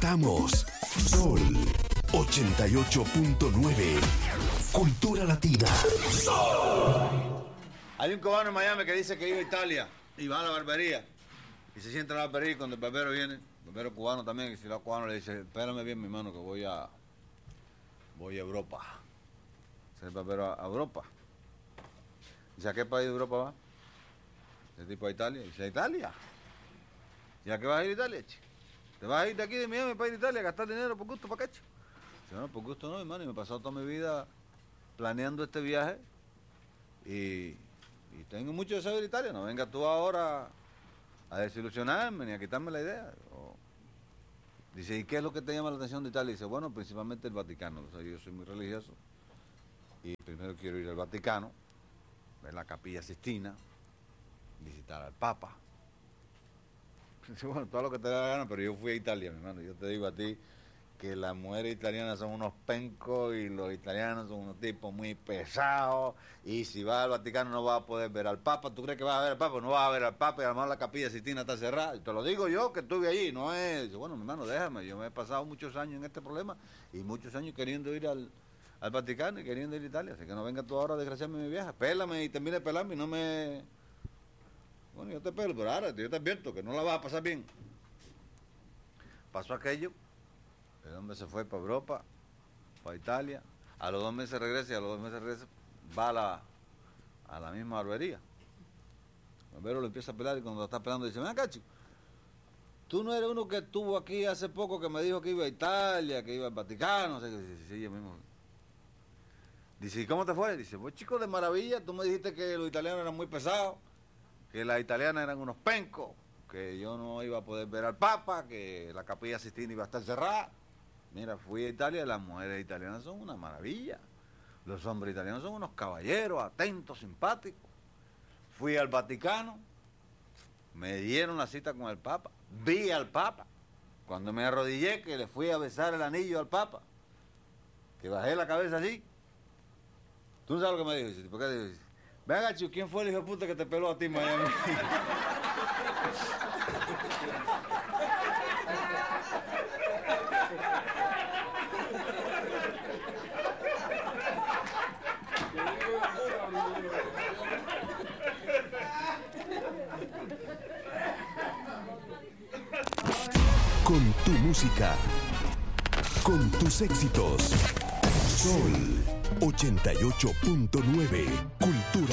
presentamos Sol 88.9. Cultura Latina. Hay un cubano en Miami que dice que iba a Italia y va a la barbería y se sienta en la barbería y cuando el barbero viene, el barbero cubano también, y si lo cubano le dice, espérame bien mi hermano que voy a Europa. Ese es el barbero a Europa. Dice, ¿a qué país de Europa va? Ese tipo a Italia. Dice, ¿a Italia? ¿Y a qué vas a ir a Italia, chico? ¿Te vas a ir de aquí de Miami para ir a Italia a gastar dinero por gusto para qué, chico? Dice, no, por gusto no, hermano, y me he pasado toda mi vida planeando este viaje y tengo mucho deseo de ir a Italia. No venga tú ahora a desilusionarme ni a quitarme la idea. Dice, ¿y qué es lo que te llama la atención de Italia? Dice, bueno, principalmente el Vaticano. O sea, yo soy muy religioso y primero quiero ir al Vaticano, ver la Capilla Sistina, visitar al Papa. Dice, bueno, todo lo que te da la gana, pero yo fui a Italia, mi hermano. Yo te digo a ti que las mujeres italianas son unos pencos y los italianos son unos tipos muy pesados, y si vas al Vaticano no vas a poder ver al Papa. ¿Tú crees que vas a ver al Papa? No vas a ver al Papa y además la Capilla Sistina está cerrada. Te lo digo yo que estuve allí, no es... Dice, bueno, mi hermano, déjame, yo me he pasado muchos años en este problema y muchos años queriendo ir al Vaticano y queriendo ir a Italia, así que no venga tú ahora a desgraciarme mi viaje. Pélame y termine de pelarme y no me... Bueno, yo te pelo, pero ahora yo te advierto que no la vas a pasar bien. Pasó aquello. El hombre se fue para Europa, para Italia. A los 2 meses regresa y a los 2 meses regresa, va a la misma barbería. El barbero lo empieza a pelar y cuando lo está pelando dice, ven acá, chico, tú no eres uno que estuvo aquí hace poco que me dijo que iba a Italia, que iba al Vaticano. O sea, sí, yo mismo. Dice, ¿y cómo te fue? Dice, pues chico, de maravilla, tú me dijiste que los italianos eran muy pesados, que las italianas eran unos pencos, que yo no iba a poder ver al Papa, que la Capilla Sistina iba a estar cerrada. Mira, fui a Italia, las mujeres italianas son una maravilla. Los hombres italianos son unos caballeros, atentos, simpáticos. Fui al Vaticano, me dieron la cita con el Papa, vi al Papa. Cuando me arrodillé, que le fui a besar el anillo al Papa, que bajé la cabeza así. ¿Tú no sabes lo que me dijo? Dice, ¿por qué dijo? Venga, chico, ¿quién fue el hijo de puta que te peló a ti en Miami? Con tu música, con tus éxitos. Sol 88.9. Cultura